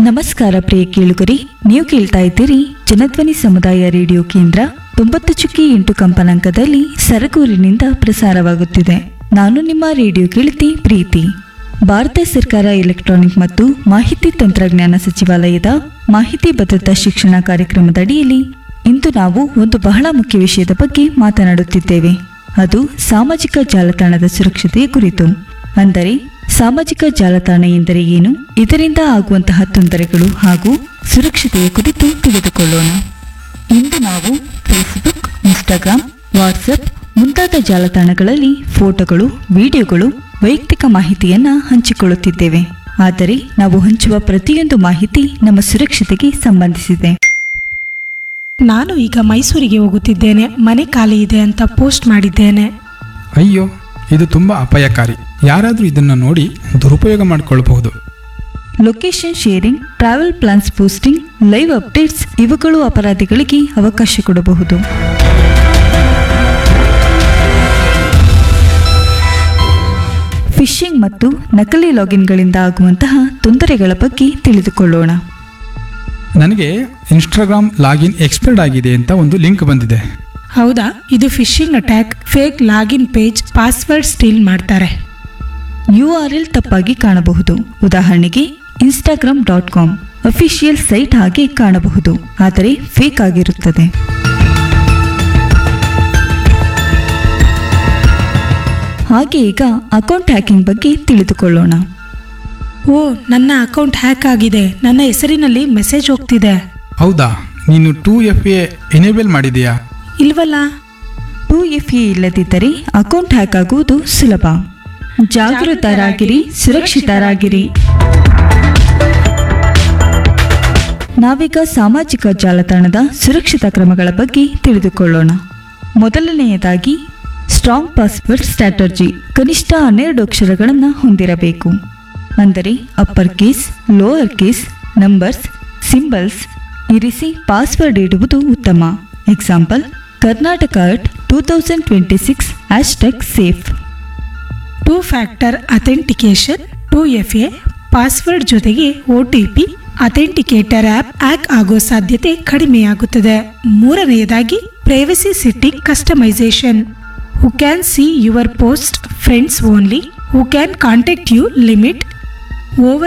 ನಮಸ್ಕಾರ ಪ್ರಿಯ ಕೇಳುಗರಿ, ನೀವು ಕೇಳ್ತಾ ಇದ್ದೀರಿ ಜನಧ್ವನಿ ಸಮುದಾಯ ರೇಡಿಯೋ ಕೇಂದ್ರ 90.8 ಕಂಪನಾಂಕದಲ್ಲಿ ಸರಗೂರಿನಿಂದ ಪ್ರಸಾರವಾಗುತ್ತಿದೆ. ನಾನು ನಿಮ್ಮ ರೇಡಿಯೋ ಕೇಳಿತಿ ಪ್ರೀತಿ. ಭಾರತ ಸರ್ಕಾರ ಎಲೆಕ್ಟ್ರಾನಿಕ್ ಮತ್ತು ಮಾಹಿತಿ ತಂತ್ರಜ್ಞಾನ ಸಚಿವಾಲಯದ ಮಾಹಿತಿ ಭದ್ರತಾ ಶಿಕ್ಷಣ ಕಾರ್ಯಕ್ರಮದ ಅಡಿಯಲ್ಲಿ ಇಂದು ನಾವು ಒಂದು ಬಹಳ ಮುಖ್ಯ ವಿಷಯದ ಬಗ್ಗೆ ಮಾತನಾಡುತ್ತಿದ್ದೇವೆ. ಅದು ಸಾಮಾಜಿಕ ಜಾಲತಾಣದ ಸುರಕ್ಷತೆಯ ಕುರಿತು. ಅಂದರೆ ಸಾಮಾಜಿಕ ಜಾಲತಾಣ ಎಂದರೆ ಏನು, ಇದರಿಂದ ಆಗುವಂತಹ ತೊಂದರೆಗಳು ಹಾಗೂ ಸುರಕ್ಷತೆಯ ಕುರಿತು ತಿಳಿದುಕೊಳ್ಳೋಣ. ಇಂದು ನಾವು ಫೇಸ್ಬುಕ್, ಇನ್ಸ್ಟಾಗ್ರಾಮ್, ವಾಟ್ಸಪ್ ಮುಂತಾದ ಜಾಲತಾಣಗಳಲ್ಲಿ ಫೋಟೋಗಳು, ವಿಡಿಯೋಗಳು, ವೈಯಕ್ತಿಕ ಮಾಹಿತಿಯನ್ನು ಹಂಚಿಕೊಳ್ಳುತ್ತಿದ್ದೇವೆ. ಆದರೆ ನಾವು ಹಂಚುವ ಪ್ರತಿಯೊಂದು ಮಾಹಿತಿ ನಮ್ಮ ಸುರಕ್ಷತೆಗೆ ಸಂಬಂಧಿಸಿದೆ. ನಾನು ಈಗ ಮೈಸೂರಿಗೆ ಹೋಗುತ್ತಿದ್ದೇನೆ, ಮನೆ ಖಾಲಿ ಇದೆ ಅಂತ ಪೋಸ್ಟ್ ಮಾಡಿದ್ದೇನೆ. ಅಯ್ಯೋ, ಇದು ತುಂಬ ಅಪಾಯಕಾರಿ. ಯಾರಾದರೂ ಇದನ್ನು ನೋಡಿ ದುರುಪಯೋಗ ಮಾಡಿಕೊಳ್ಳಬಹುದು. Location sharing, travel plants posting, live updates ಇವುಗಳು ಅಪರಾಧಿಗಳಿಗೆ ಅವಕಾಶ ಕೊಡಬಹುದು. ಫಿಶಿಂಗ್ ಮತ್ತು ನಕಲಿ ಲಾಗಿನ್ಗಳಿಂದ ಆಗುವಂತಹ ತೊಂದರೆಗಳ ಬಗ್ಗೆ ತಿಳಿದುಕೊಳ್ಳೋಣ. ನನಗೆ ಇನ್ಸ್ಟಾಗ್ರಾಮ್ ಲಾಗಿನ್ ಎಕ್ಸ್ಪೈರ್ಡ್ ಆಗಿದೆ ಅಂತ ಒಂದು ಲಿಂಕ್ ಬಂದಿದೆ. ಹೌದಾ? ಇದು fishing attack. Fake login page, password steel ಮಾಡ್ತಾರೆ. URL ತಪ್ಪಾಗಿ ಕಾಣಬಹುದು. ಉದಾಹರಣೆಗೆ instagram.com ಅಫಿಷಿಯಲ್ ಸೈಟ್ ಹಾಗೆ ಕಾಣಬಹುದು, ಆದರೆ ಫೇಕ್ ಆಗಿರುತ್ತದೆ. ಹಾಗೆ ಈಗ ಅಕೌಂಟ್ ಹ್ಯಾಕಿಂಗ್ ಬಗ್ಗೆ ತಿಳಿದುಕೊಳ್ಳೋಣ. ಓ, ನನ್ನ ಅಕೌಂಟ್ ಹ್ಯಾಕ್ ಆಗಿದೆ, ನನ್ನ ಹೆಸರಿನಲ್ಲಿ ಮೆಸೇಜ್ ಹೋಗ್ತಿದೆ. ಹೌದಾ? ನೀನು 2FA ಎನೇಬಲ್ ಮಾಡಿದೆಯಾ? ಇಲ್ವಲ್ಲ. 2FA ಇಲ್ಲದಿದ್ದರೆ ಅಕೌಂಟ್ ಹ್ಯಾಕ್ ಆಗುವುದು ಸುಲಭ. ಜಾಗೃತರಾಗಿರಿ, ಸುರಕ್ಷಿತರಾಗಿರಿ. ನಾವೀಗ ಸಾಮಾಜಿಕ ಜಾಲತಾಣದ ಸುರಕ್ಷಿತ ಕ್ರಮಗಳ ಬಗ್ಗೆ ತಿಳಿದುಕೊಳ್ಳೋಣ. ಮೊದಲನೆಯದಾಗಿ ಸ್ಟ್ರಾಂಗ್ ಪಾಸ್ವರ್ಡ್ ಸ್ಟ್ರಾಟರ್ಜಿ. ಕನಿಷ್ಠ 12 ಅಕ್ಷರಗಳನ್ನು ಹೊಂದಿರಬೇಕು. ಅಂದರೆ upper case, lower case, numbers, symbols ಇರಿಸಿ ಪಾಸ್ವರ್ಡ್ ಇಡುವುದು ಉತ್ತಮ. Example: Karnataka at 2026 #safe. 2 factor authentication 2FA password ಜೊತೆಗೆ OTP ಅಥೆಂಟಿಕೇಟರ್ ಆ್ಯಪ್ ಹ್ಯಾಕ್ ಆಗೋ ಸಾಧ್ಯತೆ ಕಡಿಮೆಯಾಗುತ್ತದೆ. ಮೂರನೆಯದಾಗಿ privacy setting customisation. Who can see your post, friends only, who can contact you limit, over